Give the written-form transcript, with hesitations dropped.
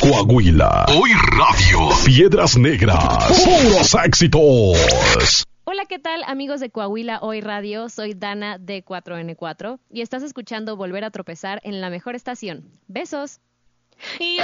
Coahuila. Hoy Radio. Piedras Negras. Puros éxitos. Hola, ¿qué tal, amigos de Coahuila Hoy Radio? Soy Dana de 4N4 y estás escuchando Volver a Tropezar en la mejor estación. ¡Besos! Yo